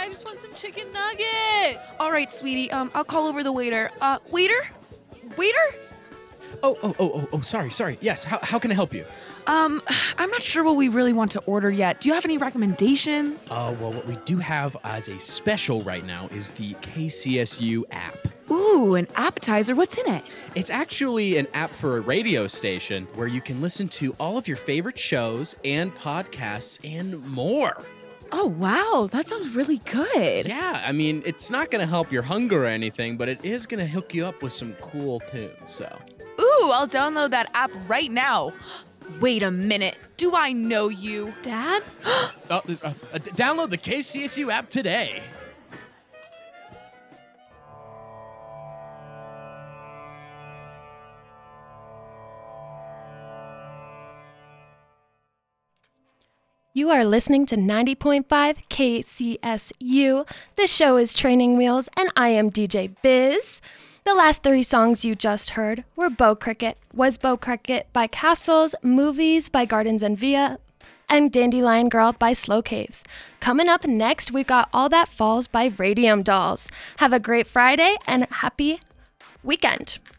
just want some chicken nuggets. All right, sweetie. I'll call over the waiter. Waiter? Oh, sorry. Yes, how can I help you? I'm not sure what we really want to order yet. Do you have any recommendations? Well, what we do have as a special right now is the KCSU app. Ooh, an appetizer. What's in it? It's actually an app for a radio station where you can listen to all of your favorite shows and podcasts and more. Oh, wow. That sounds really good. Yeah, I mean, it's not going to help your hunger or anything, but it is going to hook you up with some cool tunes, so. Ooh, I'll download that app right now. Wait a minute. Do I know you? Dad? Download the KCSU app today. You are listening to 90.5 KCSU. The show is Training Wheels, and I am DJ Biz. The last 3 songs you just heard were Bow Cricket, Was Bow Cricket by Castles, Movies by Gardens and Via, and Dandelion Girl by Slow Caves. Coming up next, we've got All That Falls by Radium Dolls. Have a great Friday and happy weekend.